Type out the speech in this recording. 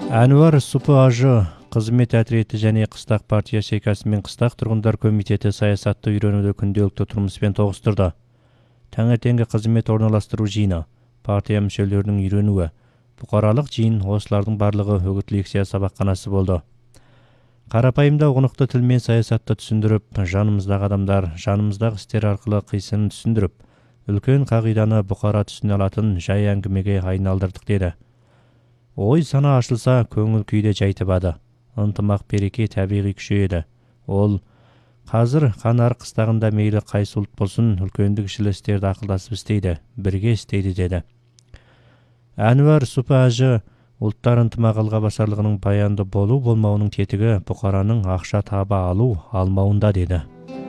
Әнуар СУПАЖ қызмет әтіреті және қыстақ партия шекасы мен қыстақ тұрғындар комитеті саясатты үйренуді күнделікті тұрмыспен тоғыстырды. Таңертеңгі қызмет орналастыру жиыны, партия мүшелерінің үйренуі, бұқаралық жиын осылардың барлығы үгіт лекция сабақханасы болды. Қарапайымда ұғынықты тілмен саясатты түсіндіріп, жанымыздағы адамдар, жанымыздағы істер арқылы қисынын түсіндіріп, үлкен қағиданы бұқара түсіне алатын жай әңгімеге айналдырдық деді. Ой сана ашылса, көңіл күйде жай табады. Ынтымақ береке табиғи күшейеді. Ол қазір қанар қыстағында мейлі қайсы ұлт болсын, үлкендік кішілі істерді ақылдасып істейді, бірге істейді деді. Әнуар СУПАЖ ұлттар ынтымақ алға басарлығының баянды болу болмауының тетігі бұқараның ақша таба алу алмауында деді.